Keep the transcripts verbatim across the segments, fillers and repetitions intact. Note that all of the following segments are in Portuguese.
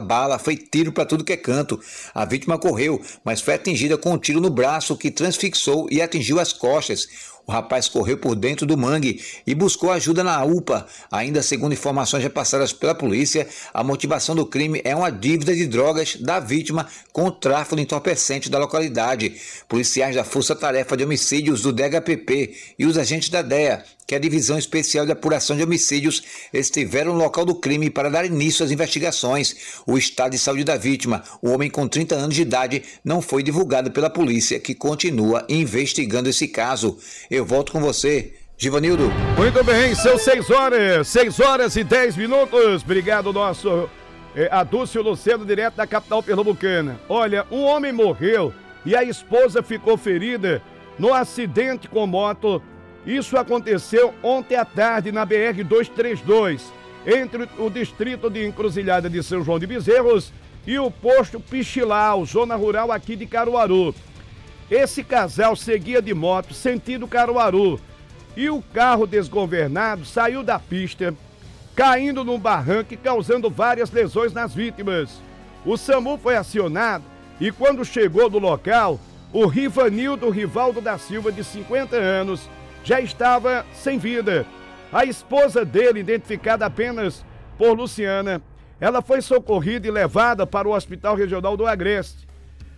bala, foi tiro para tudo que é canto. A vítima correu, mas foi atingida com um tiro no braço que transfixou e atingiu as costas. O rapaz correu por dentro do mangue e buscou ajuda na U P A. Ainda segundo informações repassadas pela polícia, a motivação do crime é uma dívida de drogas da vítima com o tráfico de entorpecentes da localidade. Policiais da Força Tarefa de Homicídios do D H P P e os agentes da D E A, que é a Divisão Especial de Apuração de Homicídios, estiveram no local do crime para dar início às investigações. O estado de saúde da vítima, o homem com trinta anos de idade, não foi divulgado pela polícia, que continua investigando esse caso. Eu volto com você, Givanildo. Muito bem, são seis horas, seis horas e dez minutos. Obrigado, nosso é, Adúcio Luceno, direto da capital pernambucana. Olha, um homem morreu e a esposa ficou ferida no acidente com moto. Isso aconteceu ontem à tarde na B R duzentos e trinta e dois, entre o distrito de Encruzilhada de São João de Bezerros e o posto Pichilau, zona rural aqui de Caruaru. Esse casal seguia de moto sentido Caruaru e o carro desgovernado saiu da pista, caindo num barranco e causando várias lesões nas vítimas. O SAMU foi acionado e quando chegou no local, o Rivanildo Rivaldo da Silva, de cinquenta anos, já estava sem vida. A esposa dele, identificada apenas por Luciana, ela foi socorrida e levada para o Hospital Regional do Agreste.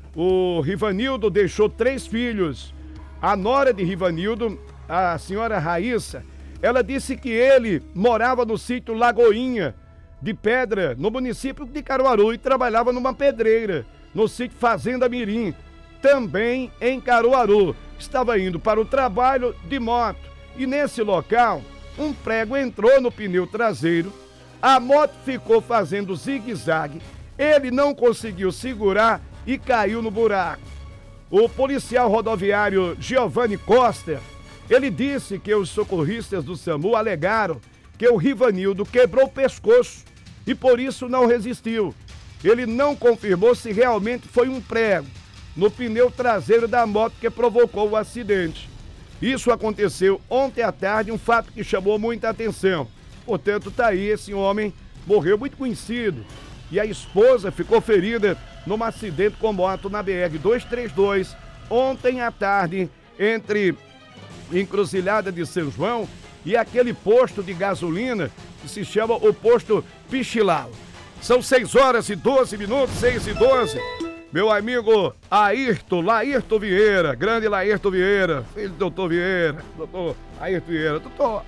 O Rivanildo deixou três filhos. A nora de Rivanildo, a senhora Raíssa, ela disse que ele morava no sítio Lagoinha de Pedra, no município de Caruaru, e trabalhava numa pedreira, no sítio Fazenda Mirim, também em Caruaru. Estava indo para o trabalho de moto e nesse local um prego entrou no pneu traseiro, a moto ficou fazendo zigue-zague, ele não conseguiu segurar e caiu no buraco. O policial rodoviário Giovanni Costa, ele disse que os socorristas do SAMU alegaram que o Rivanildo quebrou o pescoço e por isso não resistiu. Ele não confirmou se realmente foi um prego no pneu traseiro da moto que provocou o acidente. Isso aconteceu ontem à tarde, um fato que chamou muita atenção. Portanto, tá aí, esse homem morreu, muito conhecido, e a esposa ficou ferida num acidente com moto na B R duzentos e trinta e dois, ontem à tarde, entre Encruzilhada de São João e aquele posto de gasolina que se chama o posto Pichilau. São seis horas e doze minutos, seis e doze. Meu amigo Ayrton, Laírton Vieira, grande Laírton Vieira, filho do doutor Vieira, doutor Ayrton Vieira, doutor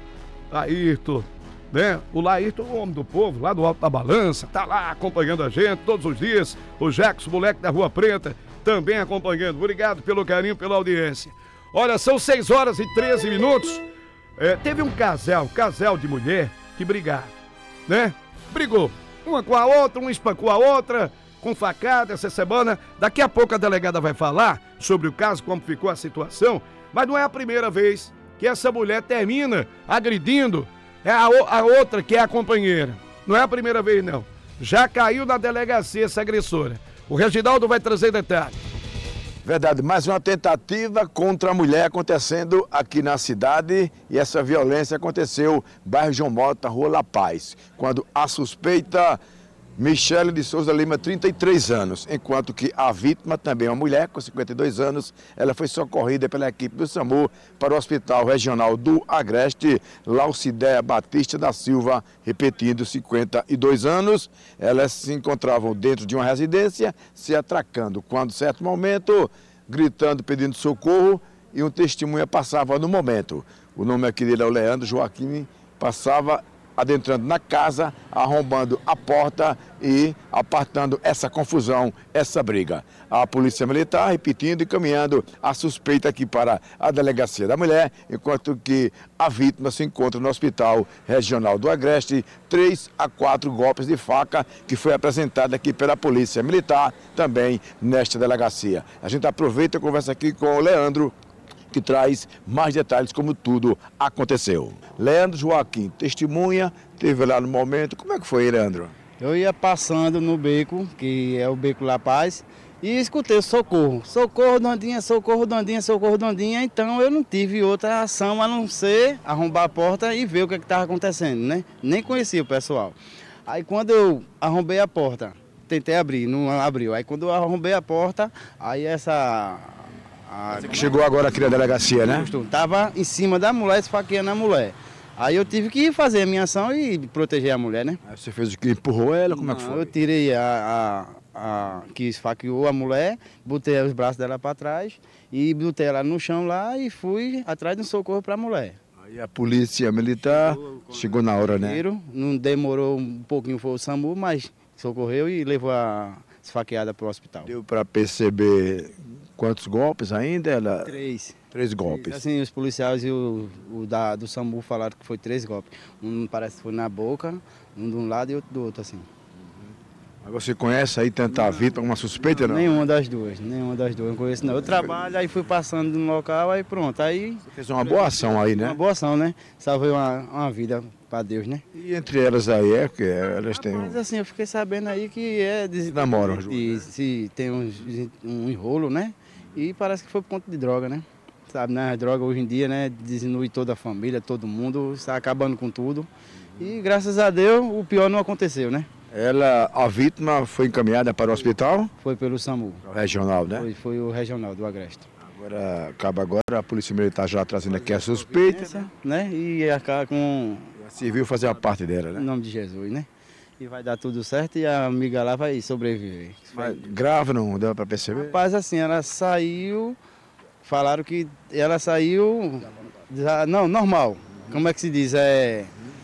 Ayrton, né? O Laírton, o homem do povo, lá do Alto da Balança, tá lá acompanhando a gente todos os dias. O Jackson, moleque da Rua Preta, também acompanhando. Obrigado pelo carinho, pela audiência. Olha, são seis horas e treze minutos. É, teve um casal, um casal de mulher que brigaram, né? Brigou, uma com a outra, um espancou a outra, com facada essa semana. Daqui a pouco a delegada vai falar sobre o caso, como ficou a situação, mas não é a primeira vez que essa mulher termina agredindo é a, a outra, que é a companheira. Não é a primeira vez, não. Já caiu na delegacia essa agressora. O Reginaldo vai trazer detalhes. Verdade, mais uma tentativa contra a mulher acontecendo aqui na cidade, e essa violência aconteceu no bairro João Mota, Rua La Paz, quando a suspeita Michele de Souza Lima, trinta e três anos, enquanto que a vítima, também uma mulher com cinquenta e dois anos, ela foi socorrida pela equipe do SAMU para o Hospital Regional do Agreste. Laucidéia Batista da Silva, repetindo, cinquenta e dois anos, elas se encontravam dentro de uma residência, se atracando, quando, certo momento, gritando, pedindo socorro, e um testemunha passava no momento. O nome aqui dele é o Leandro Joaquim, passava adentrando na casa, arrombando a porta e apartando essa confusão, essa briga. A Polícia Militar, repetindo e caminhando a suspeita aqui para a Delegacia da Mulher, enquanto que a vítima se encontra no Hospital Regional do Agreste. Três a quatro golpes de faca que foi apresentada aqui pela Polícia Militar, também nesta delegacia. A gente aproveita e conversa aqui com o Leandro, que traz mais detalhes como tudo aconteceu. Leandro Joaquim, testemunha, teve lá no momento. Como é que foi, Leandro? Eu ia passando no beco, que é o Beco La Paz, e escutei socorro. Socorro, Dondinha, socorro, Dondinha, socorro, Dondinha. Então eu não tive outra ação a não ser arrombar a porta e ver o que estava acontecendo, né? Nem conhecia o pessoal. Aí quando eu arrombei a porta, tentei abrir, não abriu. Aí quando eu arrombei a porta, aí essa... A, Você que chegou agora aqui na delegacia, né? Tava em cima da mulher, esfaqueando a mulher. Aí eu tive que fazer a minha ação e proteger a mulher, né? Aí você fez o que? Empurrou ela? Como Não, é que foi? Eu tirei a, a, a que esfaqueou a mulher, botei os braços dela para trás e botei ela no chão lá e fui atrás de um socorro para a mulher. Aí a polícia militar chegou na hora, né? Não demorou um pouquinho, foi o SAMU, mas socorreu e levou a esfaqueada para o hospital. Deu para perceber quantos golpes ainda? Ela... Três. Três golpes. Assim, os policiais e o, o da, do SAMU falaram que foi três golpes. Um parece que foi na boca, um de um lado e outro do outro, assim. Mas você conhece aí tanta vítima, uma suspeita, não? Nenhuma das duas, nenhuma das duas, não conheço não. Eu trabalho, aí fui passando no local, aí pronto, aí... Você fez uma boa ação aí, né? Uma boa ação, né? Salvei uma, uma vida para Deus, né? E entre elas aí é que elas têm... Mas assim, eu fiquei sabendo aí que é... De, Se namoram, de, de, se tem um, um enrolo, né? E parece que foi por conta de droga, né? Sabe, né? A droga hoje em dia, né? Diminui toda a família, todo mundo, está acabando com tudo. E graças a Deus, o pior não aconteceu, né? Ela, a vítima foi encaminhada para o hospital? Foi pelo SAMU. Regional, né? Foi, foi o regional do Agreste. Agora, acaba agora, a Polícia Militar já trazendo aqui a suspeita. Né? E acaba com... A civil fazer a parte dela, né? Em nome de Jesus, né? E vai dar tudo certo e a amiga lá vai sobreviver. Mas grave não deu para perceber? Rapaz, assim, ela saiu... Falaram que ela saiu... Não, normal. Como é que se diz? É...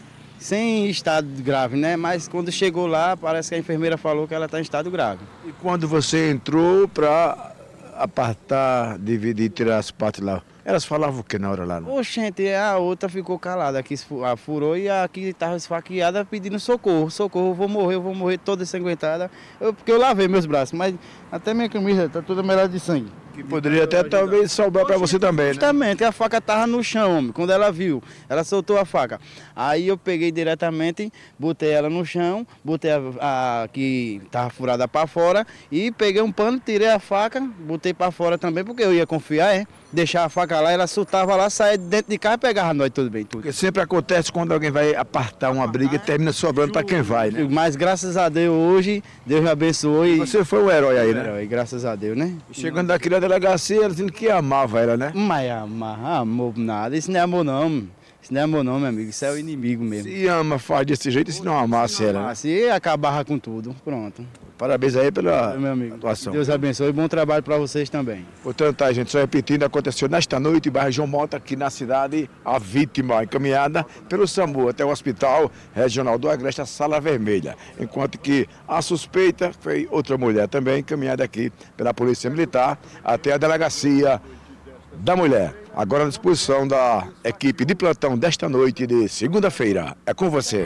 Sem estado grave, né? Mas quando chegou lá, parece que a enfermeira falou que ela está em estado grave. E quando você entrou para apartar, dividir, tirar as partes lá, elas falavam o que na hora lá? Não? Oxente, a outra ficou calada, aqui furou e a que estava esfaqueada pedindo socorro. Socorro, eu vou morrer, eu vou morrer toda ensanguentada. Eu, porque eu lavei meus braços, mas até minha camisa está toda melhor de sangue. Que poderia até talvez sobrar para você também, né? Justamente, a faca estava no chão, homem, quando ela viu, ela soltou a faca. Aí eu peguei diretamente, botei ela no chão, botei a, a que estava furada para fora e peguei um pano, tirei a faca, botei para fora também, porque eu ia confiar, é? Deixar a faca lá, ela soltava lá, saía dentro de casa e pegava nós tudo bem, tudo. Porque sempre acontece quando alguém vai apartar uma briga e termina sobrando para quem vai, né? Mas graças a Deus hoje, Deus me abençoou e... Você foi o herói aí, né? Herói, graças a Deus, né? E chegando daqui na delegacia, ela dizendo que amava ela, né? Mas amar, amor nada, isso não é amor não, isso não é amor não, meu amigo, isso é o inimigo mesmo. Se ama, faz desse jeito e se não amasse ela, né? Se acabava com tudo, pronto. Parabéns aí pela Meu amigo, atuação. Deus abençoe e bom trabalho para vocês também. Portanto, tá, gente, só repetindo, aconteceu nesta noite em bairro João Mota, aqui na cidade, a vítima encaminhada pelo SAMU até o Hospital Regional do Agreste, a Sala Vermelha. Enquanto que a suspeita foi outra mulher também encaminhada aqui pela Polícia Militar até a Delegacia da Mulher. Agora à disposição da equipe de plantão desta noite de segunda-feira. É com você.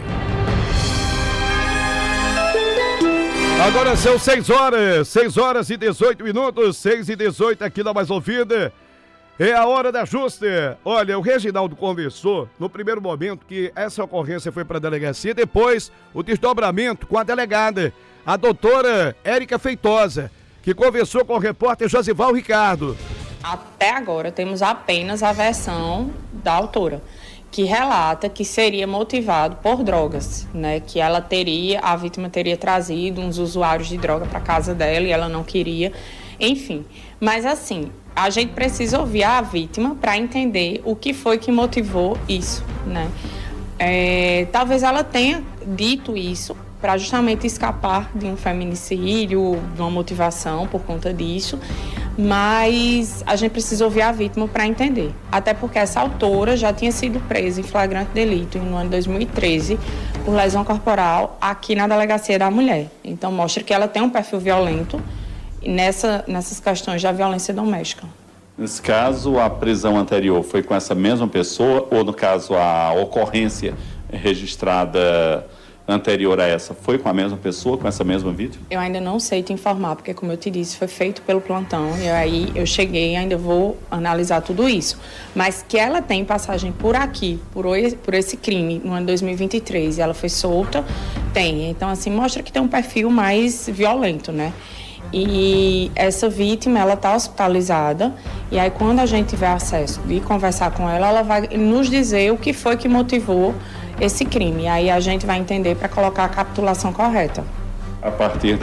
Agora são seis horas, seis horas e dezoito minutos, seis e dezoito aqui na Mais Ouvida. É a hora da ajuste. Olha, o Reginaldo conversou no primeiro momento que essa ocorrência foi para a delegacia, depois o desdobramento com a delegada, a doutora Érica Feitosa, que conversou com o repórter Josival Ricardo. Até agora temos apenas a versão da autora, que relata que seria motivado por drogas, né? Que ela teria, a vítima teria trazido uns usuários de droga para casa dela e ela não queria, enfim. Mas assim, a gente precisa ouvir a vítima para entender o que foi que motivou isso, né? É, talvez ela tenha dito isso para justamente escapar de um feminicídio, de uma motivação por conta disso, mas a gente precisa ouvir a vítima para entender. Até porque essa autora já tinha sido presa em flagrante delito no ano dois mil e treze por lesão corporal aqui na Delegacia da Mulher. Então mostra que ela tem um perfil violento nessa, nessas questões da violência doméstica. Nesse caso, a prisão anterior foi com essa mesma pessoa ou, no caso, a ocorrência registrada anterior a essa foi com a mesma pessoa, com essa mesma vítima? Eu ainda não sei te informar, porque, como eu te disse, foi feito pelo plantão e aí eu cheguei e ainda vou analisar tudo isso. Mas que ela tem passagem por aqui, por, por esse crime, no ano dois mil e vinte e três, e ela foi solta, tem. Então, assim, mostra que tem um perfil mais violento, né? E essa vítima, ela está hospitalizada e aí quando a gente tiver acesso de conversar com ela, ela vai nos dizer o que foi que motivou esse crime. Aí a gente vai entender para colocar a capitulação correta. A partir da